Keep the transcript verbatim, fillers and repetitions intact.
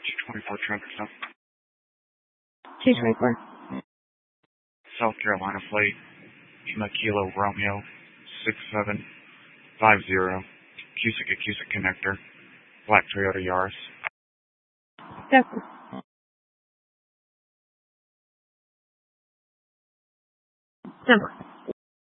two twenty-four traffic stop. two twenty-four. South Carolina plate, Lima Kilo Romeo, six seven five zero, Cusick at Cusick connector, black Toyota Yaris. Definitely. Number.